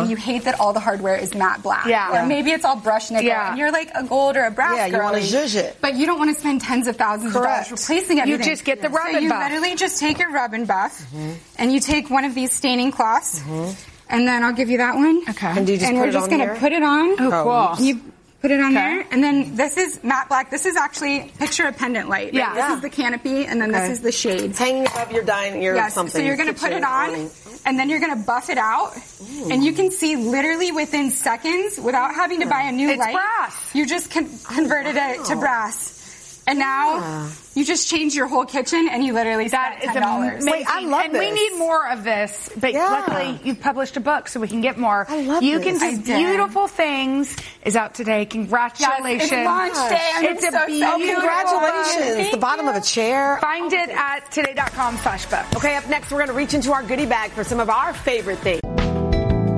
and you hate that all the hardware is matte black. Yeah. Or maybe it's all brushed nickel and you're like a gold or a brass girl. Yeah, you want to zhuzh it. But you don't want to spend tens of thousands of dollars replacing everything. You just get the rub and buff. buff. You literally just take your rub and buff and you take one of these staining cloths and then I'll give you that one. Okay. And do you just and put we're it just on going here? to put it on. Oh, cool. And you put it on there. And then this is matte black. This is actually, picture a pendant light. Right? Yeah. This is the canopy and then this is the shades. Hanging above your dining, your something. So you're going to put it on and then you're going to buff it out. And you can see literally within seconds, without having to buy a new light, brass. you just converted it to brass. And now you just change your whole kitchen and you literally spent $10. Amazing. Wait, I love and this. we need more of this, but luckily you've published a book so we can get more. I love You this. Can Do Beautiful Things is out today. Congratulations. Yes, it's launch day. It's a so beautiful excited. Congratulations. Thank The bottom of a chair. Find it at today.com/book. Okay, up next we're going to reach into our goodie bag for some of our favorite things.